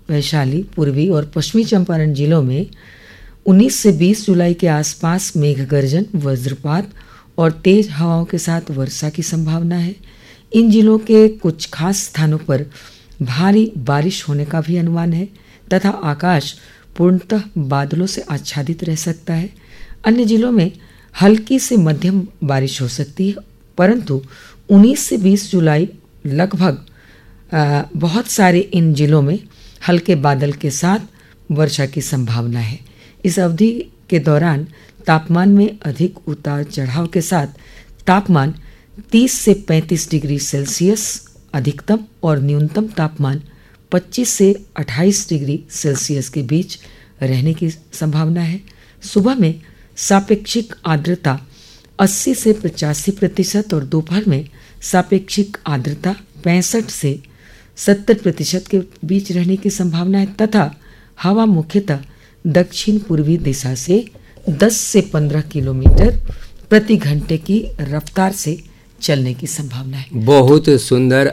वैशाली, पूर्वी और पश्चिमी चंपारण जिलों में 19 से 20 जुलाई के आसपास मेघ गर्जन, वज्रपात और तेज हवाओं के साथ वर्षा की संभावना है। इन जिलों के कुछ खास स्थानों पर भारी बारिश होने का भी अनुमान है तथा आकाश पूर्णतः बादलों से आच्छादित रह सकता है। अन्य जिलों में हल्की से मध्यम बारिश हो सकती है, परंतु 19 से 20 जुलाई लगभग बहुत सारे इन जिलों में हल्के बादल के साथ वर्षा की संभावना है। इस अवधि के दौरान तापमान में अधिक उतार चढ़ाव के साथ तापमान 30 से 35 डिग्री सेल्सियस अधिकतम और न्यूनतम तापमान 25 से 28 डिग्री सेल्सियस के बीच रहने की संभावना है। सुबह में सापेक्षिक आर्द्रता 80 से 85% और दोपहर में सापेक्षिक आर्द्रता 65 से 70% के बीच रहने की संभावना है तथा हवा मुख्यतः दक्षिण पूर्वी दिशा से 10 से 15 किलोमीटर प्रति घंटे की रफ्तार से चलने की संभावना है। बहुत सुंदर